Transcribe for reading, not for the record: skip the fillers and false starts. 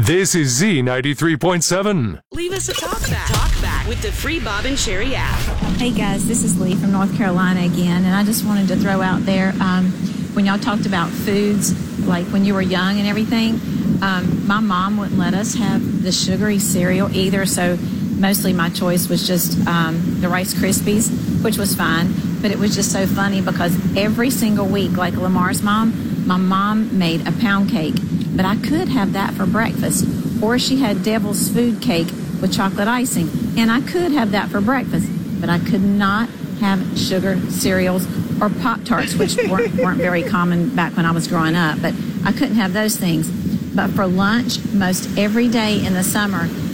This is Z93.7. Leave us a talkback. Talkback with the free Bob and Sherry app. Hey guys, this is Lee from North Carolina again, and I just wanted to throw out there, when y'all talked about foods, like when you were young and everything, my mom wouldn't let us have the sugary cereal either, so mostly my choice was just the Rice Krispies, which was fine, but it was just so funny because every single week, like Lamar's mom, my mom made a pound cake, but I could have that for breakfast, or she had Devil's Food Cake with chocolate icing, and I could have that for breakfast, but I could not have sugar cereals or Pop-Tarts, which weren't very common back when I was growing up, but I couldn't have those things. But for lunch, most every day in the summer,